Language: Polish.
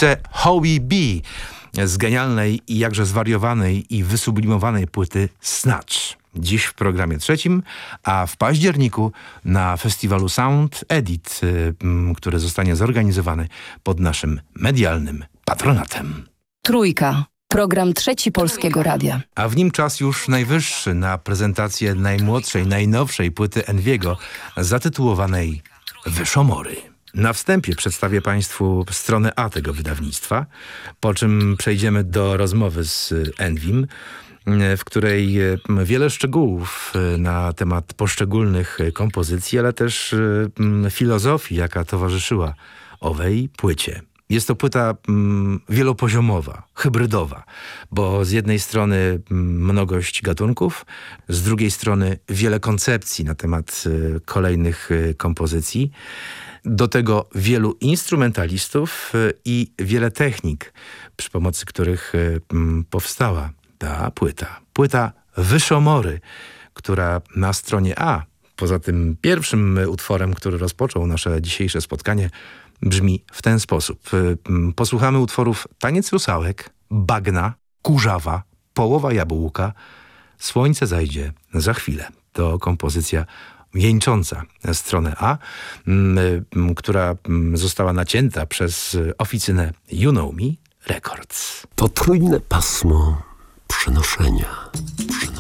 muzyce Howie B. z genialnej i jakże zwariowanej i wysublimowanej płyty Snatch. Dziś w programie trzecim, a w październiku na festiwalu Sound Edit, który zostanie zorganizowany pod naszym medialnym patronatem. Trójka. Program Trzeci Polskiego Radia. A w nim czas już najwyższy na prezentację najmłodszej, najnowszej płyty Enviego zatytułowanej Wyszomory. Na wstępie przedstawię Państwu stronę A tego wydawnictwa, po czym przejdziemy do rozmowy z Envim, w której wiele szczegółów na temat poszczególnych kompozycji, ale też filozofii, jaka towarzyszyła owej płycie. Jest to płyta wielopoziomowa, hybrydowa, bo z jednej strony mnogość gatunków, z drugiej strony wiele koncepcji na temat kolejnych kompozycji, do tego wielu instrumentalistów i wiele technik, przy pomocy których powstała ta płyta. Płyta Wyszomory, która na stronie A, poza tym pierwszym utworem, który rozpoczął nasze dzisiejsze spotkanie, brzmi w ten sposób. Posłuchamy utworów Taniec Rusałek, Bagna, Kurzawa, Połowa Jabłka, Słońce zajdzie za chwilę. To kompozycja wieńcząca stronę A, która została nacięta przez oficynę You Know Me Records. To trójne pasmo przenoszenia.